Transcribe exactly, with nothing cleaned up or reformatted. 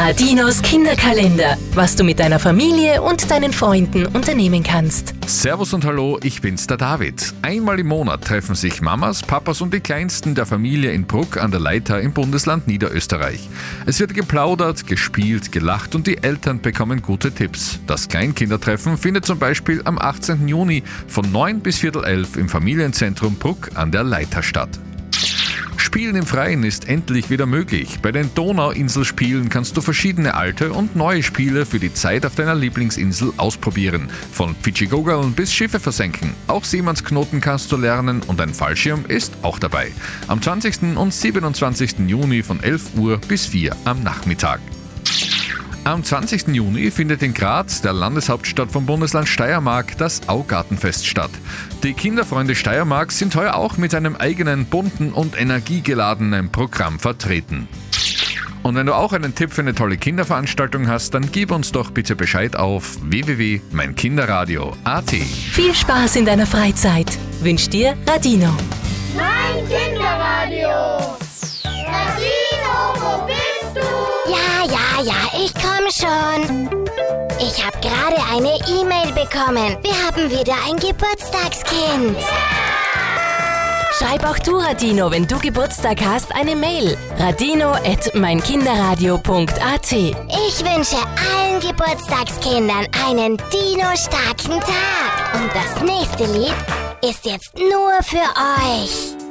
Radinos Kinderkalender, was du mit deiner Familie und deinen Freunden unternehmen kannst. Servus und hallo, ich bin's, der David. Einmal im Monat treffen sich Mamas, Papas und die Kleinsten der Familie in Bruck an der Leitha im Bundesland Niederösterreich. Es wird geplaudert, gespielt, gelacht und die Eltern bekommen gute Tipps. Das Kleinkindertreffen findet zum Beispiel am achtzehnten Juni von neun bis viertel elf im Familienzentrum Bruck an der Leitha statt. Spielen im Freien ist endlich wieder möglich. Bei den Donauinselspielen kannst du verschiedene alte und neue Spiele für die Zeit auf deiner Lieblingsinsel ausprobieren. Von Fidschi-Gogeln bis Schiffe versenken. Auch Seemannsknoten kannst du lernen und ein Fallschirm ist auch dabei. Am zwanzigsten und siebenundzwanzigsten Juni von elf Uhr bis vier am Nachmittag. Am zwanzigsten Juni findet in Graz, der Landeshauptstadt vom Bundesland Steiermark, das Augartenfest statt. Die Kinderfreunde Steiermarks sind heuer auch mit einem eigenen, bunten und energiegeladenen Programm vertreten. Und wenn du auch einen Tipp für eine tolle Kinderveranstaltung hast, dann gib uns doch bitte Bescheid auf w w w punkt mein kinderradio punkt a t. Viel Spaß in deiner Freizeit wünscht dir Radino. Mein Kinderradio. Radino, wo bist du? Ja, ja, ja, ich komm schon. Ich habe gerade eine E-Mail bekommen. Wir haben wieder ein Geburtstagskind. Schreib auch du Radino, wenn du Geburtstag hast, eine Mail. radino at mein kinderradio punkt a t. Ich wünsche allen Geburtstagskindern einen Dino-starken Tag. Und das nächste Lied ist jetzt nur für euch.